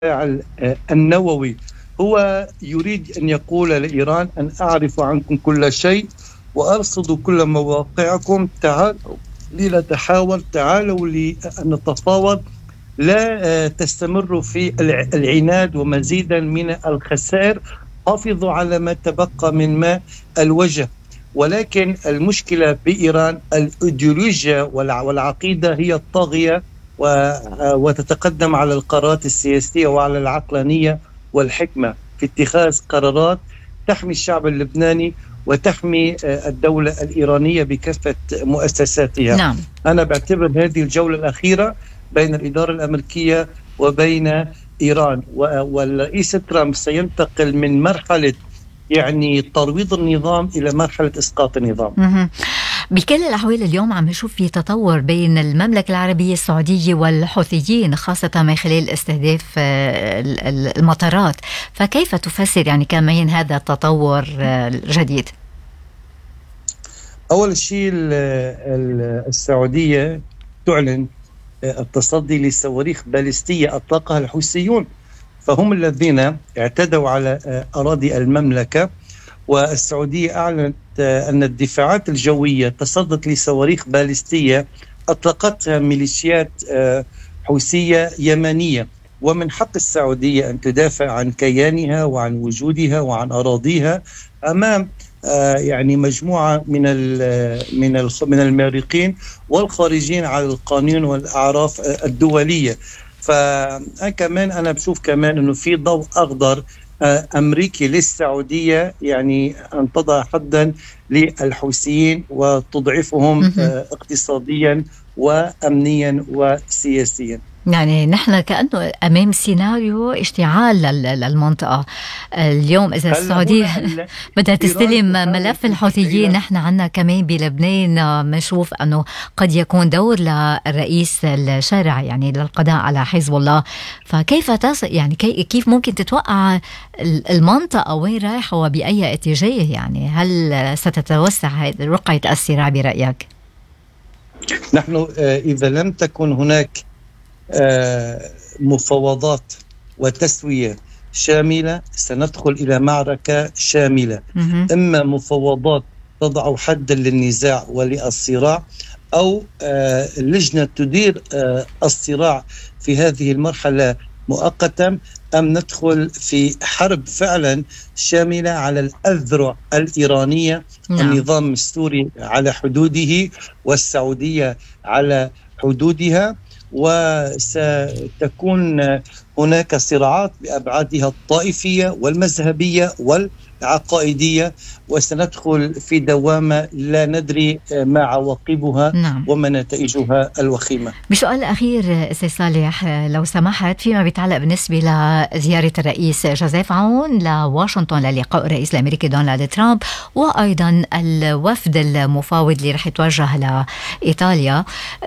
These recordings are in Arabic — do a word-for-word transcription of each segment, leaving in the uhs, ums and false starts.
النووي. هو يريد أن يقول لإيران: أن أعرف عنكم كل شيء وأرصد كل مواقعكم، تعالوا لنتحاور، تعالوا لنتفاوض، لا تستمروا في العناد ومزيدا من الخسائر، حافظوا على ما تبقى من ماء الوجه. ولكن المشكلة بإيران الإيديولوجيا والعقيدة هي الطاغية، وتتقدم على القرارات السياسية وعلى العقلانية والحكمة في اتخاذ قرارات تحمي الشعب اللبناني وتحمي الدولة الإيرانية بكافة مؤسساتها. نعم. أنا بعتبر هذه الجولة الأخيرة بين الإدارة الأمريكية وبين إيران، والرئيس ترامب سينتقل من مرحلة يعني ترويض النظام إلى مرحلة إسقاط النظام. مه. بكل الأحوال اليوم عم نشوف في تطور بين المملكة العربية السعودية والحوثيين، خاصة من خلال استهداف المطارات، فكيف تفسر يعني كمان هذا التطور الجديد؟ أول شيء السعودية تعلن التصدي لصواريخ باليستية أطلقها الحوثيون، فهم الذين اعتدوا على أراضي المملكة، والسعودية أعلنت أن الدفاعات الجوية تصدت لصواريخ باليستية أطلقتها ميليشيات حوثية يمنية، ومن حق السعودية أن تدافع عن كيانها وعن وجودها وعن أراضيها أمام يعني مجموعة من من من المارقين والخارجين على القانون والأعراف الدولية. فكمان أنا بشوف كمان أنه في ضوء أخضر أمريكي للسعودية، يعني أن تضع حدا للحوثيين وتضعفهم اقتصاديا وأمنيا وسياسيا. يعني نحن كأنه أمام سيناريو اشتعال للمنطقة اليوم. إذا السعودية بدها تستلم ملف الحوثيين، نحن عنا كمان بلبنان بنشوف أنه قد يكون دور للرئيس الشارع يعني للقضاء على حزب الله. فكيف تص... يعني كيف ممكن تتوقع المنطقة وين رايحة وبأي اتجاه؟ يعني هل ستتوسع رقعة الصراع برأيك؟ نحن إذا لم تكن هناك مفاوضات وتسوية شاملة سندخل إلى معركة شاملة. إما مفاوضات تضع حدا للنزاع وللصراع، أو لجنة تدير الصراع في هذه المرحلة مؤقتا، أم ندخل في حرب فعلا شاملة على الأذرع الإيرانية. نعم. النظام السوري على حدوده والسعودية على حدودها، وستكون هناك صراعات بأبعادها الطائفية والمذهبية والعقائدية، وسندخل في دوامة لا ندري ما عواقبها. نعم. وما نتائجها الوخيمة. بسؤال أخير أستاذ صالح لو سمحت، فيما بيتعلق بالنسبة لزيارة الرئيس جوزيف عون لواشنطن للقاء الرئيس الأمريكي دونالد ترامب، وأيضا الوفد المفاوض اللي رح يتوجه لإيطاليا،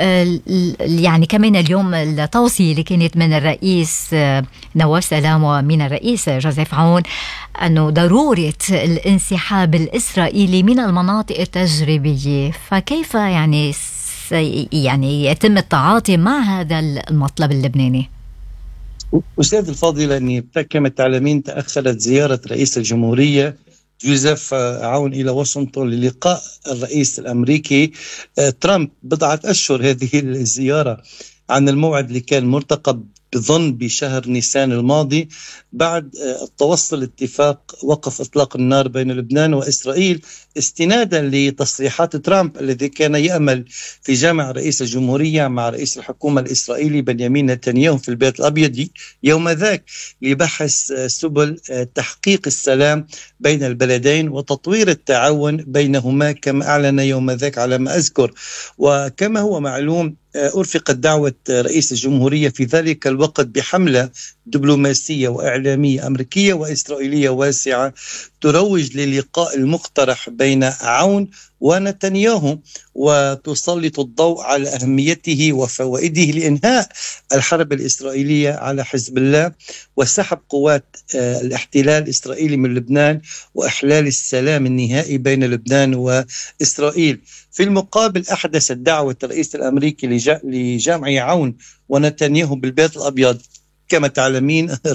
يعني كمان اليوم التوصية اللي كانت من الرئيس نواف سلام ومن الرئيس جوزيف عون أنه ضرورة الانسحاب الإسرائيلي من المناطق التجريبية، فكيف يعني يعني يتم التعاطي مع هذا المطلب اللبناني؟ أستاذ الفاضل، أني كما تعلمين تأخرت زيارة رئيس الجمهورية جوزيف عون إلى واشنطن للقاء الرئيس الأمريكي ترامب بضعة أشهر هذه الزيارة عن الموعد اللي كان مرتقب بظن بشهر نيسان الماضي، بعد التوصل اتفاق وقف إطلاق النار بين لبنان وإسرائيل، استنادا لتصريحات ترامب الذي كان يأمل في جامع رئيس الجمهورية مع رئيس الحكومة الإسرائيلي بنيامين نتنياهو في البيت الأبيض يوم ذاك لبحث سبل تحقيق السلام بين البلدين وتطوير التعاون بينهما، كما أعلن يوم ذاك على ما أذكر. وكما هو معلوم أرفقت دعوة رئيس الجمهورية في ذلك الوقت بحملة دبلوماسية وإعلامية أمريكية وإسرائيلية واسعة تروج للقاء المقترح بين عون ونتنياهو، وتسلط الضوء على أهميته وفوائده لإنهاء الحرب الإسرائيلية على حزب الله وسحب قوات الاحتلال الإسرائيلي من لبنان وإحلال السلام النهائي بين لبنان وإسرائيل. في المقابل أحدثت دعوة الرئيس الأمريكي لجامع عون ونتنياهو بالبيت الأبيض كما تعلمين